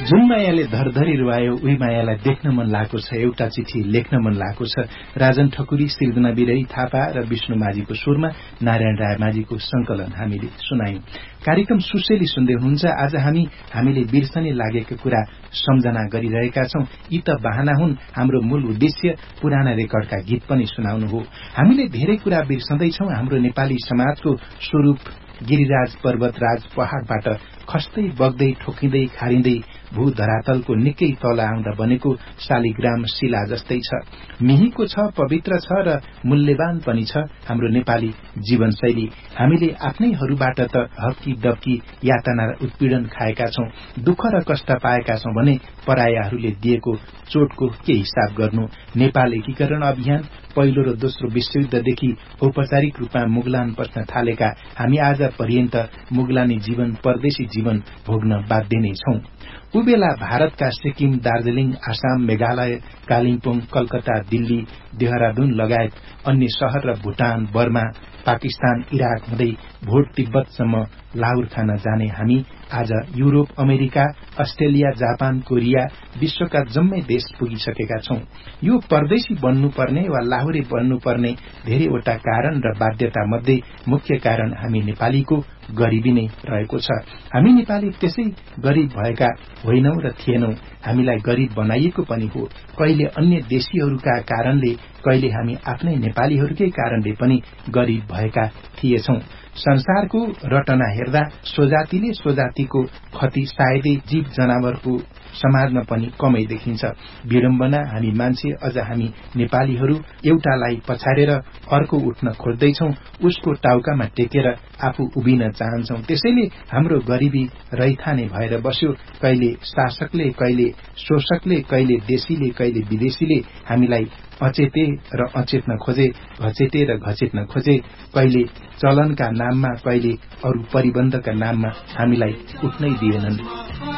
जुन मायाले धरधरी रुवायो उही मायालाई देख्न मन लागेको छ, एउटा चिठी लेख्न मन लागेको छ। राजन ठकुरी, सिर्जना बिरही थापा र विष्णु माझीको स्वरमा नारायण राय माझीको संकलन हामीले सुनायौं। कार्यक्रम सुसेली सुन्दै हुनुहुन्छ। आज हामीले बिर्सने लागेका कुरा सम्झना गरिरहेका छौं। यी त बहाना हुन्, हाम्रो मूल उद्देश्य पुराना रेकर्डका गीत पनि सुनाउनु हो। हामीले धेरै कुरा बिर्सदैछौं। हाम्रो नेपाली समाजको स्वरूप गिरिराज पर्वतराज पहाड़बाट खस्दै बग्दै ठोकिँदै खारिँदै भू धरातलको निकै तल आउँदा बनेको शालिग्राम शिला जस्तै छ। मिहिको छ, पवित्र छ र मूल्यवान पनि छ हाम्रो नेपाली जीवनशैली। हामीले आफ्नैहरूबाट त हक्की डक्की यातना र उत्पीडन खाएका छौं, दुःख र कष्ट पाएका छौं भने परायाहरूले दिएको चोटको के हिसाब गर्नु। नेपाल एकीकरण अभियान, पहिलो र दोस्रो विश्वयुद्धदेखि औपचारिक रूपमा मुगलान बस्न थालेका हामी आज पर्यन्त मुगलानी जीवन, परदेशी जीवन भोग्न बाध्य नै छौं। उबेला भारतका सिक्किम, दार्जीलिङ, आसाम, मेघालय, कालिम्पोङ, कलकत्ता, दिल्ली, देहरादून लगायत अन्य शहर र भूटान, बर्मा, पाकिस्तान, इराक हुँदै भोट तिब्बतसम्म लाहुर खान जाने हामी आज Europe, America, Australia, Japan, Korea, विश्वका जम्मै देश पुगिसकेका छौं। यो परदेशी बन्नुपर्ने वा लाहुरे बन्नुपर्ने धेरैवटा कारण र बाध्यता मध्ये मुख्य कारण हामी नेपालीको गरीबी नै रहेको छ। हामी नेपाली त्यसै गरीब भएका होइनौं र थिएनौं, हामीलाई गरीब बनाइएको पनि हो। कहिले अन्य देशीहरूका कारणले, कहिले हामी आफ्नै नेपालीहरूकै कारणले पनि गरीब भएका थिएछौं। संसारको रटना हेर्दा स्वजातिले स्वजातिको खती सायदै जीव जनावरको समाजमा पनि कमै देखिन्छ। विडम्बना, हामी मान्छे, अझ हामी नेपालीहरू एउटालाई पछारेर अर्को उठ्न खोज्दैछौं, उसको टाउकामा टेकेर आफू उभिन चाहन्छौं। त्यसैले हाम्रो गरीबी रैथाने भएर बस्यो। कहिले शासकले, कहिले शोषकले, कहिले देशीले, कहिले विदेशीले हामीलाई अचेते र अचेत्न खोजे, घचेते र घचेट्न खोजे। कहिले चलनका नाममा, कहिले अरू परिबन्धका नाममा हामीलाई उठ्नै दिएनन्।